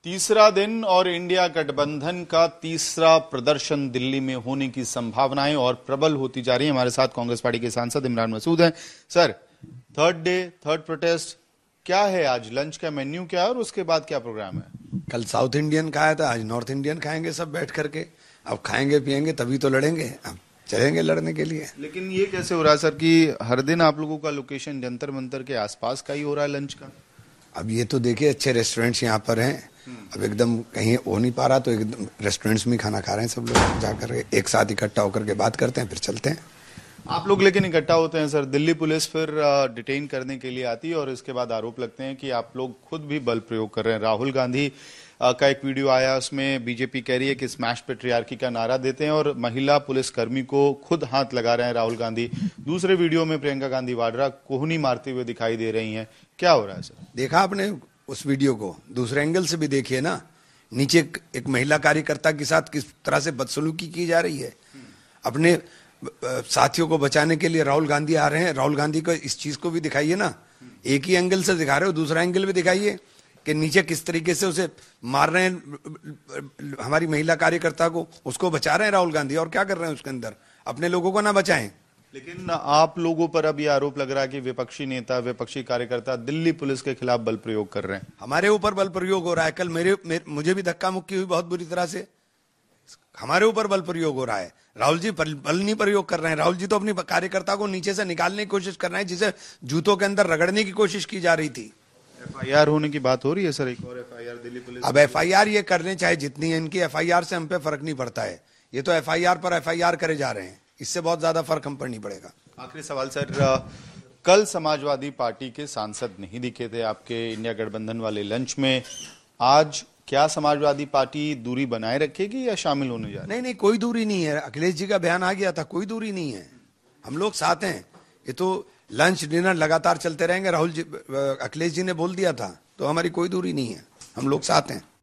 तीसरा दिन और इंडिया गठबंधन का तीसरा प्रदर्शन दिल्ली में होने की संभावनाएं और प्रबल होती जा रही है। हमारे साथ कांग्रेस पार्टी के सांसद इमरान मसूद हैं। Sir, third day, third protest क्या है? आज लंच का मेन्यू क्या है और उसके बाद क्या प्रोग्राम है? कल साउथ इंडियन खाया था, आज नॉर्थ इंडियन खाएंगे सब बैठ करके। अब खाएंगे पिएंगे तभी तो लड़ेंगे, अब चलेंगे लड़ने के लिए। लेकिन ये कैसे हो रहा है सर कि हर दिन आप लोगों का लोकेशन जंतर मंतर के आसपास का ही हो रहा है लंच का? अब ये तो देखिए, अच्छे रेस्टोरेंट्स यहाँ पर हैं। अब एकदम कहीं हो नहीं पा रहा तो एकदम रेस्टोरेंट्स में खाना खा रहे हैं सब लोग, जाकर एक साथ इकट्ठा होकर के बात करते हैं, फिर चलते हैं। आप लोग लेकिन इकट्ठा होते हैं सर, दिल्ली पुलिस फिर डिटेन करने के लिए आती है और इसके बाद आरोप लगते हैं कि आप लोग खुद भी बल प्रयोग कर रहे हैं। राहुल गांधी का एक वीडियो आया, उसमें बीजेपी कह रही है कि स्मैश पेट्रियार्की का नारा देते हैं और महिला पुलिसकर्मी को खुद हाथ लगा रहे हैं राहुल गांधी। दूसरे वीडियो में प्रियंका गांधी वाड्रा कोहनी मारते हुए दिखाई दे रही हैं। क्या हो रहा है सर? देखा आपने उस वीडियो को? दूसरे एंगल से भी देखिए ना, नीचे एक महिला कार्यकर्ता के साथ किस तरह से बदसलूकी की जा रही है। अपने साथियों को बचाने के लिए राहुल गांधी आ रहे हैं, राहुल गांधी को इस चीज को भी दिखाइए ना। एक ही एंगल से दिखा रहे हो, दूसरा एंगल भी दिखाइए कि नीचे किस तरीके से उसे मार रहे हैं हमारी महिला कार्यकर्ता को, उसको बचा रहे हैं राहुल गांधी। और क्या कर रहे हैं उसके अंदर? अपने लोगों को ना बचाएं। लेकिन आप लोगों पर अब यह आरोप लग रहा है कि विपक्षी नेता, विपक्षी कार्यकर्ता दिल्ली पुलिस के खिलाफ बल प्रयोग कर रहे हैं। हमारे ऊपर बल प्रयोग हो रहा है। कल मुझे भी धक्का मुक्की हुई बहुत बुरी तरह से। हमारे ऊपर बल प्रयोग हो रहा है। राहुल जी बल नहीं प्रयोग कर रहे हैं। राहुल जी तो अपनी कार्यकर्ता को नीचे से निकालने की कोशिश कर रहे हैं, जिसे जूतों के अंदर रगड़ने की कोशिश की जा रही थी। एफआईआर होने की बात हो रही है सर, एक और एफआईआर दिल्ली पुलिस। अब एफआईआर ये करने चाहे जितनी है, इनकी एफआईआर से हम पे फर्क नहीं पड़ता है। ये तो एफआईआर पर एफआईआर करे जा रहे हैं, इससे बहुत ज्यादा फर्क हम पर नहीं पड़ेगा। आखिरी सवाल सर, कल समाजवादी पार्टी के सांसद नहीं दिखे थे आपके इंडिया गठबंधन वाले लंच में। आज क्या समाजवादी पार्टी दूरी बनाए रखेगी या शामिल होने जा रही है? नहीं, कोई दूरी नहीं है। अखिलेश जी का बयान आ गया था, कोई दूरी नहीं है। हम लोग साथ हैं। ये तो लंच डिनर लगातार चलते रहेंगे। राहुल जी, अखिलेश जी ने बोल दिया था, तो हमारी कोई दूरी नहीं है। हम लोग साथ हैं।